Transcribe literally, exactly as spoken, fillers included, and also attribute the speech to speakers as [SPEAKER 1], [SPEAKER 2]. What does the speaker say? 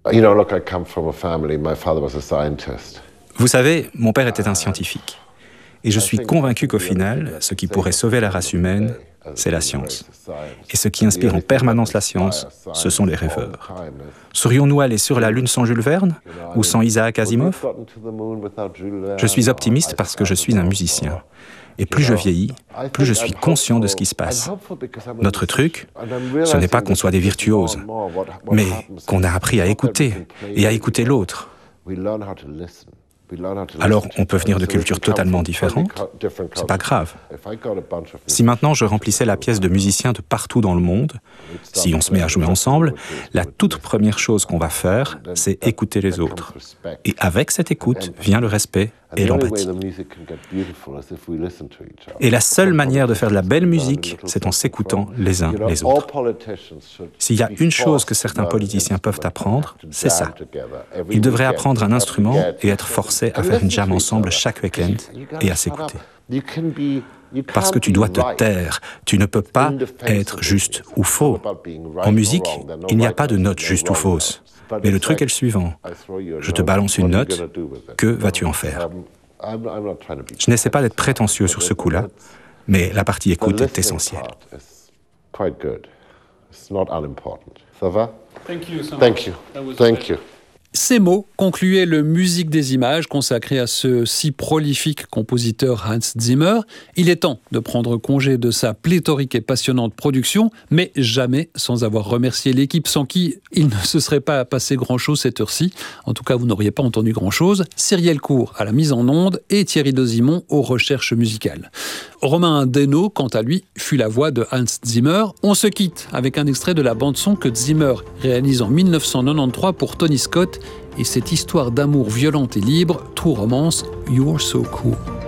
[SPEAKER 1] Vous savez, mon père était un scientifique. Et je suis convaincu qu'au final, ce qui pourrait sauver la race humaine, c'est la science. Et ce qui inspire en permanence la science, ce sont les rêveurs. Serions-nous allés sur la Lune sans Jules Verne ou sans Isaac Asimov? Je suis optimiste parce que je suis un musicien. Et plus je vieillis, plus je suis conscient de ce qui se passe. Notre truc, ce n'est pas qu'on soit des virtuoses, mais qu'on a appris à écouter et à écouter l'autre. Alors, on peut venir de cultures totalement différentes, c'est pas grave. Si maintenant je remplissais la pièce de musiciens de partout dans le monde, si on se met à jouer ensemble, la toute première chose qu'on va faire, c'est écouter les autres. Et avec cette écoute vient le respect et l'empathie. Et la seule manière de faire de la belle musique, c'est en s'écoutant les uns les autres. S'il y a une chose que certains politiciens peuvent apprendre, c'est ça. Ils devraient apprendre un instrument et être forcés à faire une jam ensemble chaque week-end et à s'écouter. Parce que tu dois te taire, tu ne peux pas être juste ou faux. En musique, il n'y a pas de note juste ou fausse. Mais le truc est le suivant. Je te balance une note, que vas-tu en faire? Je n'essaie pas d'être prétentieux sur ce coup-là, mais la partie écoute est essentielle.
[SPEAKER 2] Ça va? Thank you. Thank you.
[SPEAKER 3] Ces mots concluaient le Musique des images consacré à ce si prolifique compositeur Hans Zimmer. Il est temps de prendre congé de sa pléthorique et passionnante production, mais jamais sans avoir remercié l'équipe sans qui il ne se serait pas passé grand-chose cette heure-ci. En tout cas, vous n'auriez pas entendu grand-chose. Cyrielle Court à la mise en onde et Thierry Dozimon aux recherches musicales. Romain Desnaux, quant à lui, fut la voix de Hans Zimmer. On se quitte avec un extrait de la bande-son que Zimmer réalise en mille neuf cent quatre-vingt-treize pour Tony Scott et cette histoire d'amour violente et libre, True Romance, You're So Cool.